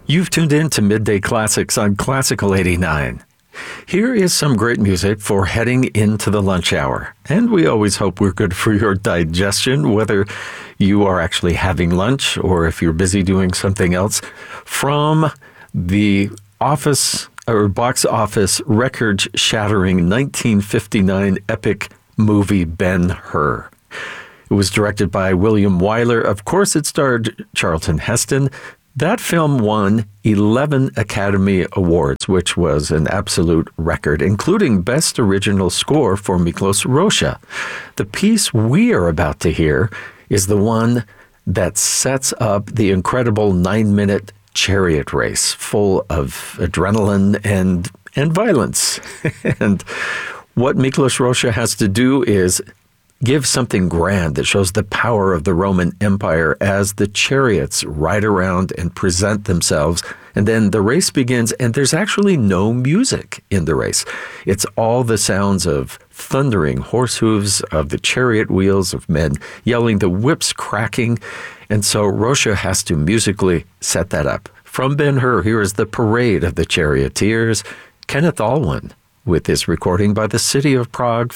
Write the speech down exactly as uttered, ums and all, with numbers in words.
You've tuned in to Midday Classics on Classical eighty-nine. Here is some great music for heading into the lunch hour. And we always hope we're good for your digestion, whether you are actually having lunch or if you're busy doing something else. From the office or box office record-shattering nineteen fifty-nine epic movie Ben-Hur. It was directed by William Wyler. Of course, it starred Charlton Heston. That film won eleven Academy Awards, which was an absolute record, including Best Original Score for Miklos Rozsa. The piece we are about to hear is the one that sets up the incredible nine-minute chariot race full of adrenaline and, and violence. And what Miklos Rozsa has to do is give something grand that shows the power of the Roman Empire as the chariots ride around and present themselves. And then the race begins, and there's actually no music in the race. It's all the sounds of thundering horse hooves, of the chariot wheels, of men yelling, the whips cracking. And so Rozsa has to musically set that up. From Ben-Hur, here is the Parade of the Charioteers, Kenneth Alwan, with his recording by the City of Prague